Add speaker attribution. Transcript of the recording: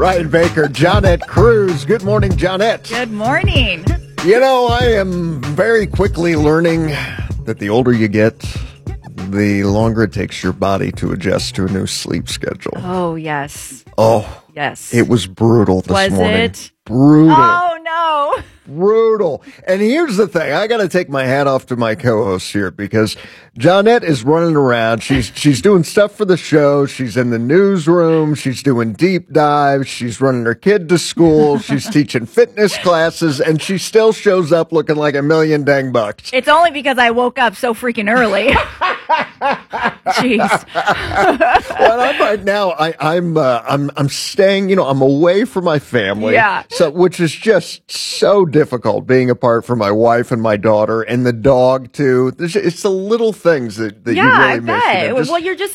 Speaker 1: Ryan Baker, Johnette Cruz. Good morning, Johnette.
Speaker 2: Good morning.
Speaker 1: You know, I am very quickly learning that the older you get, the longer it takes your body to adjust to a new sleep schedule.
Speaker 2: Oh, yes.
Speaker 1: Oh,
Speaker 2: Yes.
Speaker 1: it was brutal this
Speaker 2: Was
Speaker 1: morning.
Speaker 2: it?
Speaker 1: Brutal.
Speaker 2: Oh, no.
Speaker 1: Brutal. And here's the thing. I got to take my hat off to my co-host here because Johnette is running around. She's doing stuff for the show. She's in the newsroom. She's doing deep dives. She's running her kid to school. She's teaching fitness classes, and she still shows up looking like $1 million dang bucks.
Speaker 2: It's only because I woke up so freaking early. Jeez.
Speaker 1: Well, I'm right now. I'm staying. You know, I'm away from my family.
Speaker 2: Yeah.
Speaker 1: So, which is just so difficult being apart from my wife and my daughter and the dog too. It's the little things that you
Speaker 2: Yeah,
Speaker 1: really
Speaker 2: I
Speaker 1: miss. You know,
Speaker 2: bet. Well, you're just